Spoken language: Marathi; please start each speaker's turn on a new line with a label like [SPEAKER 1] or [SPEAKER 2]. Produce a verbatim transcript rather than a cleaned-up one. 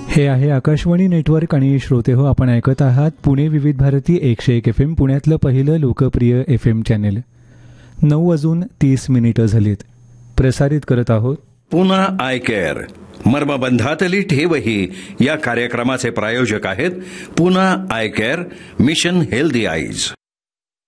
[SPEAKER 1] हे आहे आकाशवाणी नेटवर्क आणि श्रोते हो, आपण ऐकत आहात पुणे विविध भारती एकशे एक एफ एम, पुण्यातलं पहिलं लोकप्रिय एफ एम चॅनेल. नऊ वाजून तीस मिनिटं झालीत. प्रसारित करत आहोत
[SPEAKER 2] पुन्हा आय केअर, मर्मबंधातली ठेवही या कार्यक्रमाचे प्रायोजक आहेत पुन्हा I care, mission healthy eyes.